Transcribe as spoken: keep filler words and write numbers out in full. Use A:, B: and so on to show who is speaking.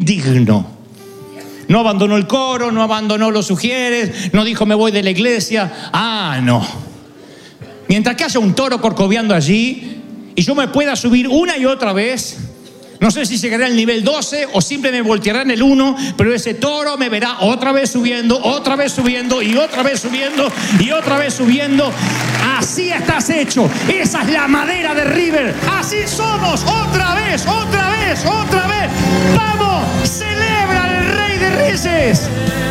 A: indigno. No abandonó el coro, no abandonó los sugieres, no dijo me voy de la iglesia. Ah, no. Mientras que haya un toro corcoveando allí y yo me pueda subir una y otra vez, no sé si llegaré al nivel doce o siempre me volteará en el uno, pero ese toro me verá otra vez subiendo, otra vez subiendo y otra vez subiendo y otra vez subiendo. Así estás hecho. Esa es la madera de River. Así somos. Otra vez, otra vez, otra vez. ¡Vamos! ¡Celebra el Rey de Reyes!